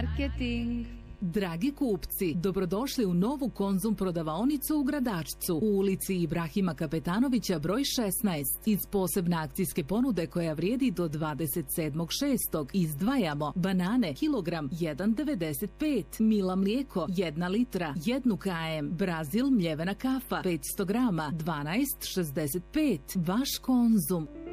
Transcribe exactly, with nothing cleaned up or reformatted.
Marketing. Dragi kupci, dobrodošli u novu Konzum prodavaonicu u Gradačcu, u ulici Ibrahima Kapetanovića broj šesnaest. Iz posebne akcijske ponude koja vrijedi do dvadeset sedmog šestog izdvajamo banane kilogram jedan devedeset pet, Mila mlijeko jedna litra, jedan kilogram, Brazil mljevena kafa petsto grama dvanaest šezdeset pet. Vaš Konzum.